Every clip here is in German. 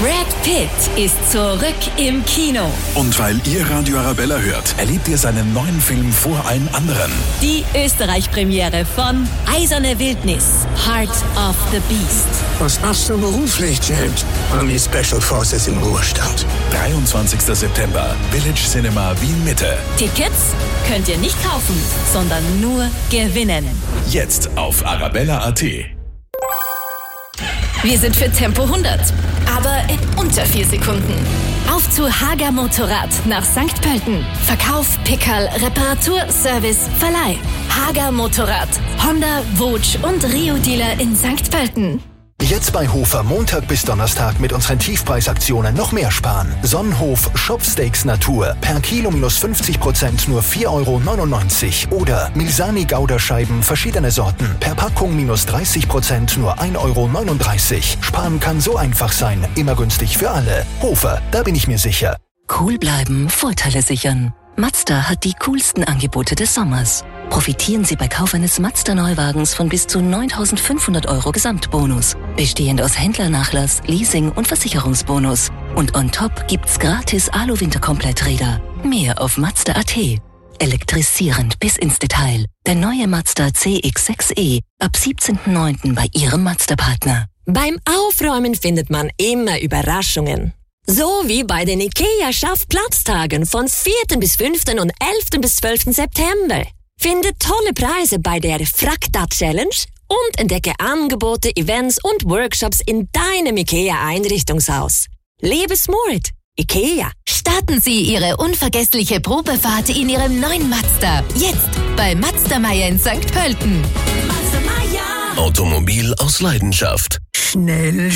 Brad Pitt ist zurück im Kino. Und weil ihr Radio Arabella hört, erlebt ihr seinen neuen Film vor allen anderen. Die Österreich-Premiere von Eiserne Wildnis, Heart of the Beast. Was machst du beruflich, James? Army Special Forces im Ruhestand. 23. September, Village Cinema Wien Mitte. Tickets könnt ihr nicht kaufen, sondern nur gewinnen. Jetzt auf arabella.at. Wir sind für Tempo 100, aber in unter 4 Sekunden. Auf zu Hager Motorrad nach St. Pölten. Verkauf, Pickerl, Reparatur, Service, Verleih. Hager Motorrad, Honda, Vogue und Rio-Dealer in St. Pölten. Jetzt bei Hofer Montag bis Donnerstag mit unseren Tiefpreisaktionen noch mehr sparen. Sonnenhof Shopsteaks Natur per Kilo minus 50% nur 4,99 €. Oder Milsani Gouda-Scheiben verschiedene Sorten per Packung minus 30% nur 1,39 €. Sparen kann so einfach sein, immer günstig für alle. Hofer, da bin ich mir sicher. Cool bleiben, Vorteile sichern. Mazda hat die coolsten Angebote des Sommers. Profitieren Sie bei Kauf eines Mazda-Neuwagens von bis zu 9.500 € Gesamtbonus. Bestehend aus Händlernachlass, Leasing und Versicherungsbonus. Und on top gibt's gratis Alu-Winterkompletträder. Mehr auf Mazda.at. Elektrisierend bis ins Detail. Der neue Mazda CX-6e ab 17.09. bei Ihrem Mazda-Partner. Beim Aufräumen findet man immer Überraschungen. So wie bei den IKEA-Schaffplatztagen von 4. bis 5. und 11. bis 12. September. Finde tolle Preise bei der Frakta-Challenge und entdecke Angebote, Events und Workshops in deinem IKEA-Einrichtungshaus. Lebe smart. IKEA. Starten Sie Ihre unvergessliche Probefahrt in Ihrem neuen Mazda. Jetzt bei Mazda Meier in St. Pölten. Mazda Meier. Automobil aus Leidenschaft. Schnell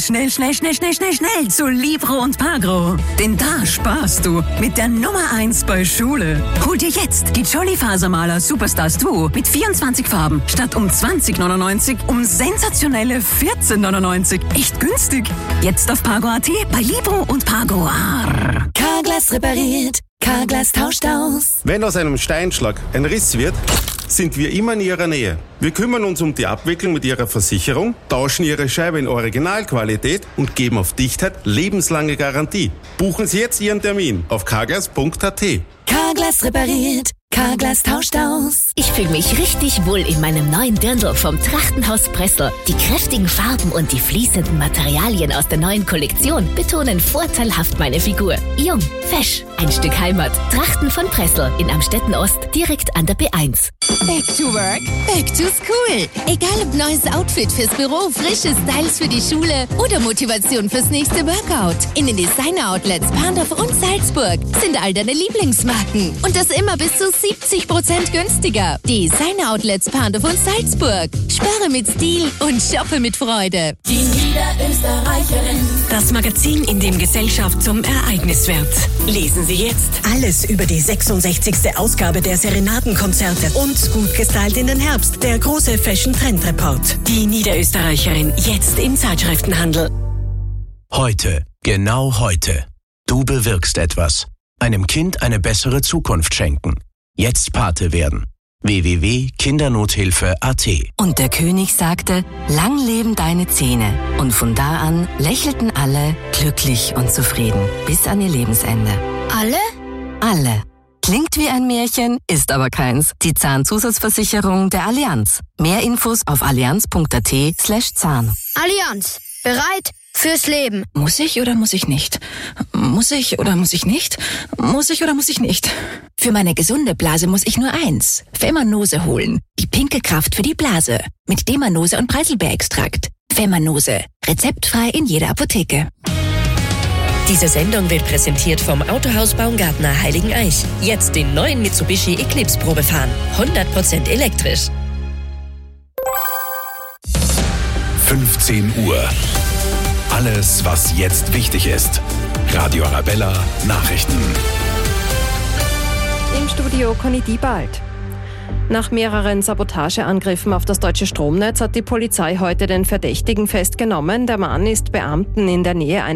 zu Libro und Pagro. Denn da sparst du mit der Nummer 1 bei Schule. Hol dir jetzt die Jolly Fasermaler Superstars Duo mit 24 Farben statt um 20,99 € sensationelle 14,99 €. Echt günstig. Jetzt auf Pagro.at bei Libro und Pagro. Carglass repariert, Carglass tauscht aus. Wenn aus einem Steinschlag ein Riss wird, sind wir immer in Ihrer Nähe. Wir kümmern uns um die Abwicklung mit Ihrer Versicherung, tauschen Ihre Scheibe in Originalqualität und geben auf Dichtheit lebenslange Garantie. Buchen Sie jetzt Ihren Termin auf carglass.at. Carglass repariert, Carglass tauscht aus. Ich fühle mich richtig wohl in meinem neuen Dirndl vom Trachtenhaus Pressl. Die kräftigen Farben und die fließenden Materialien aus der neuen Kollektion betonen vorteilhaft meine Figur. Jung, fesch, ein Stück Heimat. Trachten von Pressl in Amstetten Ost, direkt an der B1. Back to work, back to school. Egal ob neues Outfit fürs Büro, frische Styles für die Schule oder Motivation fürs nächste Workout. In den Designer-Outlets Pandorf und Salzburg sind all deine Lieblingsmarken. Und das immer bis zu 70% günstiger. Designer-Outlets Pandorf und Salzburg. Spare mit Stil und shoppe mit Freude. Die Niederösterreicherin. Das Magazin, in dem Gesellschaft zum Ereignis wird. Lesen Sie jetzt alles über die 66. Ausgabe der Serenadenkonzerte und gut gestylt in den Herbst, der große Fashion-Trend-Report. Die Niederösterreicherin, jetzt im Zeitschriftenhandel. Heute, genau heute. Du bewirkst etwas. Einem Kind eine bessere Zukunft schenken. Jetzt Pate werden. www.kindernothilfe.at. Und der König sagte, lang leben deine Zähne. Und von da an lächelten alle glücklich und zufrieden bis an ihr Lebensende. Alle? Alle. Klingt wie ein Märchen, ist aber keins. Die Zahnzusatzversicherung der Allianz. Mehr Infos auf allianz.at/Zahn. Allianz. Bereit fürs Leben. Muss ich oder muss ich nicht? Muss ich oder muss ich nicht? Muss ich oder muss ich nicht? Für meine gesunde Blase muss ich nur eins. Femanose holen. Die pinke Kraft für die Blase. Mit Demanose und Preiselbeerextrakt. Femanose. Rezeptfrei in jeder Apotheke. Diese Sendung wird präsentiert vom Autohaus Baumgartner Heiligeneich. Jetzt den neuen Mitsubishi Eclipse Probe fahren. 100% elektrisch. 15 Uhr. Alles, was jetzt wichtig ist. Radio Arabella Nachrichten. Im Studio Conny Diebald. Nach mehreren Sabotageangriffen auf das deutsche Stromnetz hat die Polizei heute den Verdächtigen festgenommen. Der Mann ist Beamten in der Nähe